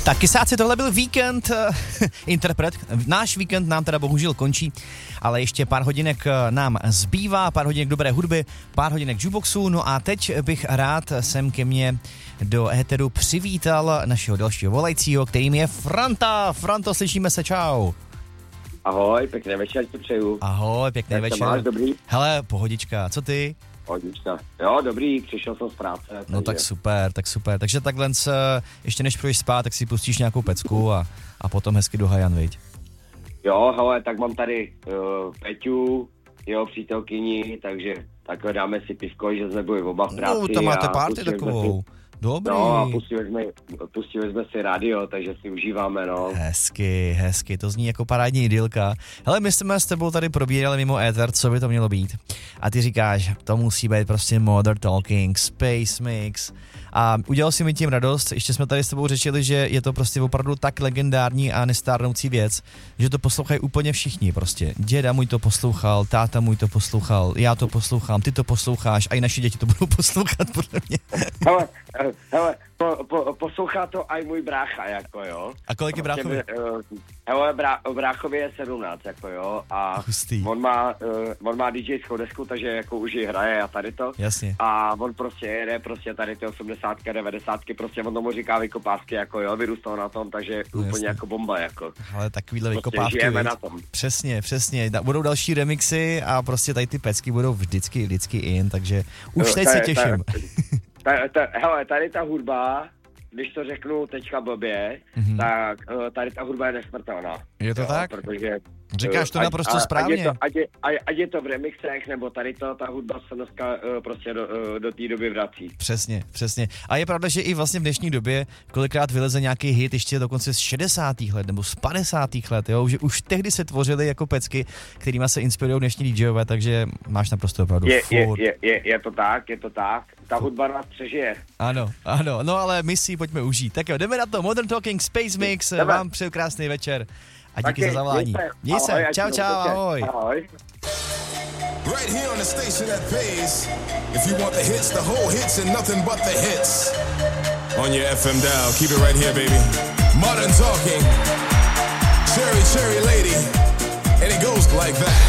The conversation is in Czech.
Tak kysáci, tohle byl víkend, interpret. Náš víkend nám teda bohužel končí, ale ještě pár hodinek nám zbývá, pár hodinek dobré hudby, pár hodinek jukeboxu, no a teď bych rád sem ke mně do éteru přivítal našeho dalšího volajícího, kterým je Franta. Franto, slyšíme se, čau. Ahoj, pěkný večer ti přeju. Ahoj, pěkný jak večer. Jak máš, dobrý? Hele, pohodička, co ty? Pohodička. Jo, dobrý, přišel jsem z práce. No tak super. Takže takhle ještě než půjdeš spát, tak si pustíš nějakou pecku a potom hezky do hajan, viď? Jo, hele, tak mám tady Peťu, jeho přítelkyni, takže takhle dáme si pivko, že jsme byli oba v práci. No, tam máte party takovou. Dobrý. No a pustili jsme si rádio, takže si užíváme, no. Hezky, to zní jako parádní idylka. Hele, my jsme s tebou tady probírali mimo éter, co by to mělo být. A ty říkáš, to musí být prostě Modern Talking, Space Mix. A udělal si mi tím radost, ještě jsme tady s tebou řečili, že je to prostě opravdu tak legendární a nestárnoucí věc, že to poslouchají úplně všichni prostě. Děda můj to poslouchal, táta můj to poslouchal, já to poslouchám, ty to posloucháš a i naši děti to budou poslouchat podle mě. Hele, poslouchá to i můj brácha, jako jo. A kolik je bráchovi? Hele, bráchovi je 17, jako jo, a on má DJskou desku, takže jako už ji hraje a tady to. Jasně. A on prostě jede tady ty 80, 90, prostě on tomu říká vykopávky, jako jo, vyrůstal na tom, takže no, úplně jasně. Jako bomba, jako. Ale takovýhle prostě vykopávky, žijeme na tom. Přesně. Budou další remixy a prostě tady ty pecky budou vždycky in, takže už teď se těším. Hele, tady ta hudba, když to řeknu teďka blbě, tak tady ta hudba je nesmrtelná. Je to tak? Protože říkáš to naprosto správně. Ať je to v remixech, nebo tady ta hudba se dneska prostě do té doby vrací. Přesně. A je pravda, že i vlastně v dnešní době kolikrát vyleze nějaký hit ještě dokonce z 60. let nebo z 50. let, jo, že už tehdy se tvořily jako pecky, kterýma se inspirují dnešní DJové, takže máš naprosto pravdu. Je to tak. Ta hudba nás přežije. Ano, no ale my si ji pojďme užít. Tak jo, jdeme na to. Modern Talking Space Mix, vám přeju krásný večer. A díky za zavolání. Měj se, čau, ahoj. Right here on the station that pays. If you want the hits, the whole hits and nothing but the hits. On your FM dial, keep it right here, baby. Modern Talking. Cherry Lady. And it goes like that.